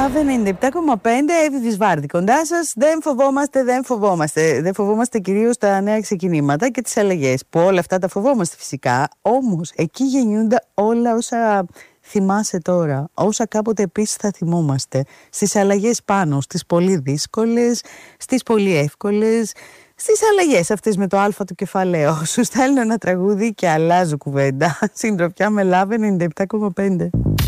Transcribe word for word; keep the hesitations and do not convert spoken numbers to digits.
Λάβε ενενήντα επτά κόμμα πέντε, Εύη Βυσβάρδη κοντά σας. Δεν φοβόμαστε, δεν φοβόμαστε. Δεν φοβόμαστε κυρίως τα νέα ξεκινήματα και τις αλλαγές. Που όλα αυτά τα φοβόμαστε φυσικά. Όμως εκεί γεννιούνται όλα όσα θυμάσαι τώρα. Όσα κάποτε επίσης θα θυμόμαστε. Στις αλλαγές πάνω, στις πολύ δύσκολες, στις πολύ εύκολες. Στις αλλαγές αυτές με το α του κεφαλαίου. Σου στέλνω ένα τραγούδι και αλλάζω κουβέντα. Συντροφιά με Λάβε ενενήντα επτά κόμμα πέντε.